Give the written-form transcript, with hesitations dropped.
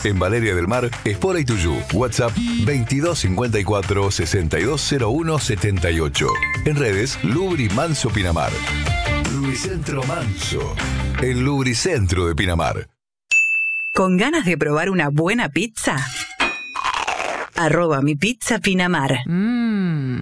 En Valeria del Mar, Espora y Tuyú. WhatsApp 2254 6201 78. En redes, Lubri Manso Pinamar. Lubricentro Manso. El Lubricentro de Pinamar. ¿Con ganas de probar una buena pizza? @mipizza Pinamar.